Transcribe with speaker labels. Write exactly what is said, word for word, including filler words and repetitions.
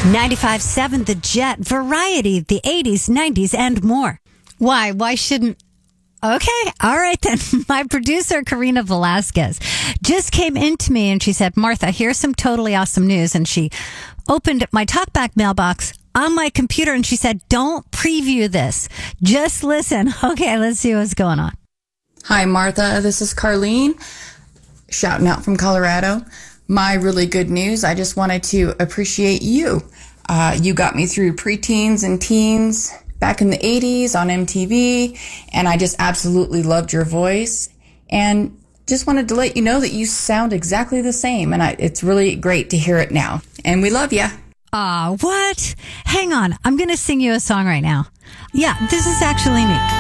Speaker 1: ninety-five point seven The Jet, variety, the eighties, nineties, and more. Why? Why shouldn't... Okay, all right then. My producer, Karina Velasquez, just came into me and she said, Martha, here's some totally awesome news. And she opened my TalkBack mailbox on my computer and she said, don't preview this. Just listen. Okay, let's see what's going on.
Speaker 2: Hi, Martha. This is Carlene, shouting out from Colorado. My really good news, I just wanted to appreciate you. Uh, you got me through preteens and teens back in the eighties on M T V, and I just absolutely loved your voice. And just wanted to let you know that you sound exactly the same, and I, it's really great to hear it now. And we love you.
Speaker 1: Aw, what? Hang on. I'm going to sing you a song right now. Yeah, this is actually me.